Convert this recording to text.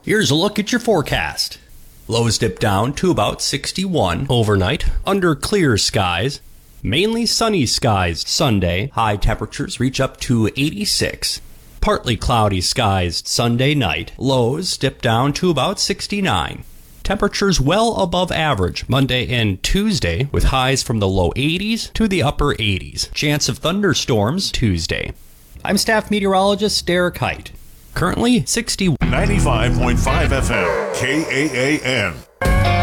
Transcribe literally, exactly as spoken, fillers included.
Here's a look at your forecast. Lows dip down to about sixty-one overnight under clear skies. Mainly sunny skies Sunday. High temperatures reach up to eighty-six. Partly cloudy skies Sunday night. Lows dip down to about sixty-nine. Temperatures well above average Monday and Tuesday with highs from the low eighties to the upper eighties. Chance of thunderstorms Tuesday. I'm staff meteorologist Derek Height. Currently sixty. ninety-five point five F M, K A A N.